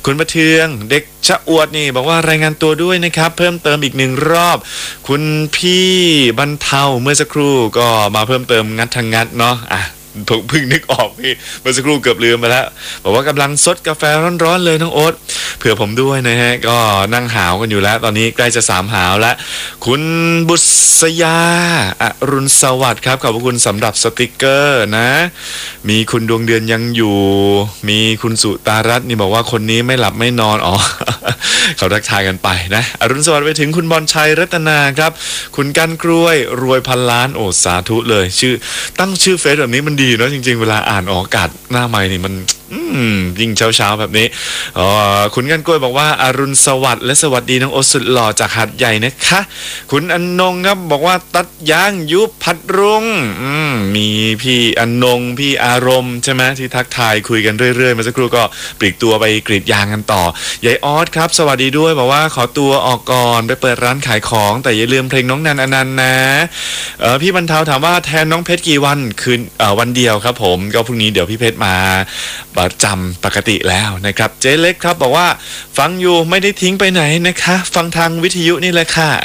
คุณประเทืองเด็กชะอวดนี่บอกว่ารายงานตัวด้วยนะครับเพิ่มเติมอีก1 รอบคุณพี่บรรเทาเมื่อสักครู่ก็มาเพิ่มเติมงัดทางงัดเนาะผมเพิ่งนึกออกพี่เมื่อสักครู่เกือบลืมไปแล้วบอกว่ากำลังซดกาแฟร้อนๆเลยน้องโอ๊ตเผื่อผมด้วยนะฮะก็นั่งหาวกันอยู่แล้วตอนนี้ใกล้จะ3 หาวแล้วคุณบุษยาอรุณสวัสดิ์ครับขอบคุณสำหรับสติกเกอร์นะมีคุณดวงเดือนยังอยู่มีคุณสุตารัตน์นี่บอกว่าคนนี้ไม่หลับไม่นอนเขาทักทายกันไปนะอรุณสวัสดิ์ไปถึงคุณบอลชัยรัตนาครับคุณกันกล้วยรวยพันล้านโอ้สาธุเลยตั้งชื่อเฟซแบบนี้มันดีเนาะจริงๆเวลาอ่านออกอากาศหน้าไมค์นี่มันยิ่งเช้าแบบนี้คุณกันกล้วยบอกว่าอรุณสวัสดิ์และสวัสดีน้องโอสุดหล่อจากหาดใหญ่นะคะคุณอนงครับบอกว่าตัดยางยุบพัดรุ่งมีพี่อนงพี่อารมณ์ใช่ไหมที่ทักทายคุยกันเรื่อยๆมาสักครู่ก็ปลีกตัวไปกรีดยางกันต่อยายออสครับสวัสดีด้วยบอกว่าขอตัวออกก่อนไปเปิดร้านขายของแต่อย่าลืมเพลงน้องนันอนันต์นะพี่บรรเทาถามว่าแทนน้องเพชรกี่วันคืนวันเดียวครับผมก็พรุ่งนี้เดี๋ยวพี่เพชรมาประจำปกติแล้วนะครับเจ๊เล็กครับบอกว่าฟังอยู่ไม่ได้ทิ้งไปไหนนะคะฟังทางวิทยุนี่แหละค่ะ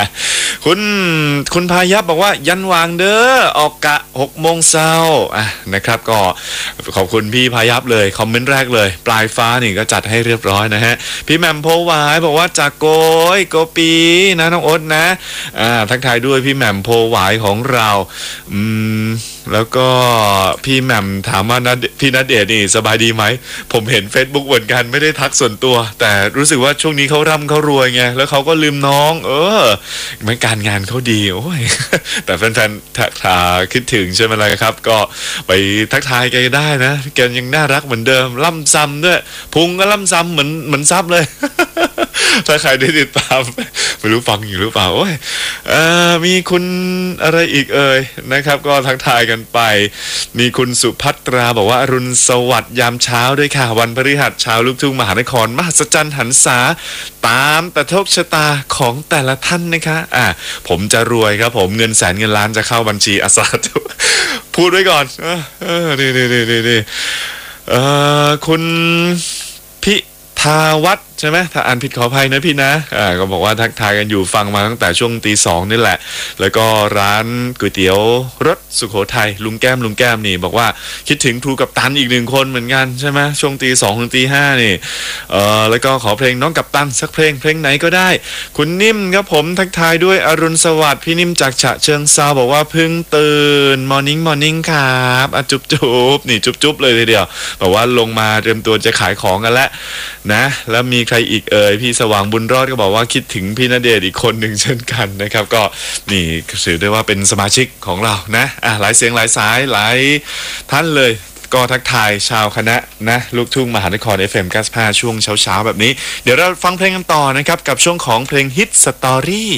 คุณพายับบอกว่ายันวางเด้อออกกะ6 โมงเช้านะครับก็ขอบคุณพี่พายับเลยคอมเมนต์แรกเลยปลายฟ้านี่ก็จัดให้เรียบร้อยนะฮะพี่แหม่มโพหวายบอกว่าจากโกปีนะน้องโอ๊ตนะทักทายด้วยพี่แหม่มโพหวายของเราแล้วก็พี่แหม่มถามว่าพี่ณเดชน์นี่สบายดีไหมผมเห็น Facebook เหมือนกันไม่ได้ทักส่วนตัวแต่รู้สึกว่าช่วงนี้เขาร่ำเขารวยไงแล้วเขาก็ลืมน้องมันการงานเขาดีโอ้ยแต่แฟนๆคิดถึงใช่ไหมล่ะครับก็ไปทักทายแกได้นะแกยังน่ารักเหมือนเดิมล่ำซ้ำด้วยพุงก็ล่ำซ้ำเหมือนซับเลย ถ้าใครได้ติดตามไม่รู้ฟังอยู่หรือเปล่าโอ้ยมีคุณอะไรอีกนะครับก็ทักทายกันไปมีคุณสุภัตราบอกว่าอรุณสวัสดิ์ยามเช้าด้วยค่ะวันพฤหัสเช้าลูกทุ่งมหานครมหัศจรรย์หันษาตามแต่โชคชะตาของแต่ละท่านนะคะผมจะรวยครับผมเงินแสนเงินล้านจะเข้าบัญชีอาสาธุพูดไว้ก่อนนี่คุณพิทาวัฒน์ใช่ไหมถ้าอ่านผิดขออภัยนะพี่นะก็บอกว่าทักทายกันอยู่ฟังมาตั้งแต่ช่วงตี 2นี่แหละแล้วก็ร้านก๋วยเตี๋ยวรสสุโขทัยลุงแก้มนี่บอกว่าคิดถึงครูกัปตันอีก1 คนเหมือนกันใช่ไหมช่วงตี 2 ถึงตี 5นี่แล้วก็ขอเพลงน้องกัปตันสักเพลงไหนก็ได้คุณนิ่มครับผมทักทายด้วยอรุณสวัสดิ์พี่นิ่มจากฉะเชิงเซาบอกว่าเพิ่งตื่นมอร์นิ่งครับจุ๊บนี่จุ๊บเลยทีเดียวบอกว่าลงมาเตรียมตัวจะขายของกันแล้วนะแล้วมีใครอีกพี่สว่างบุญรอดก็บอกว่าคิดถึงพี่ณเดชน์อีกคนหนึ่งเช่นกันนะครับก็นี่ถือได้ว่าเป็นสมาชิกของเรานะหลายเสียงหลายสายหลายท่านเลยก็ทักทายชาวคณะนะลูกทุ่งมหานคร FM 95ช่วงเช้าแบบนี้เดี๋ยวเราฟังเพลงกันต่อนะครับกับช่วงของเพลงฮิตสตอรี่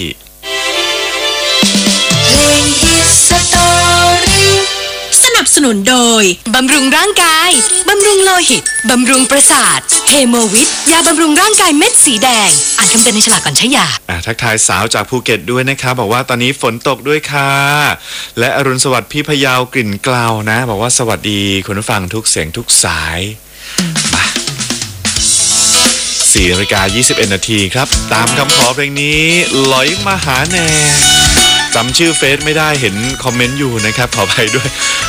เพลงฮิตสตอรี่สนับสนุนโดยบำรุงร่างกายบำรุงโลหิตบำรุงประสาทเฮโมวิทยาบำรุงร่างกายเม็ดสีแดงอ่านคำเตือนในฉลากก่อนใช้ยาทักทายสาวจากภูเก็ตด้วยนะครับบอกว่าตอนนี้ฝนตกด้วยค่ะและอรุณสวัสดิ์พี่พยาวกลิ่นกล่าวนะบอกว่าสวัสดีคุณผู้ฟังทุกเสียงทุกสายมา4:21 นาทีครับตามคำขอเพลงนี้ลอยมาหาแน่จำชื่อเฟซไม่ได้เห็นคอมเมนต์อยู่นะครับขออภัยด้วย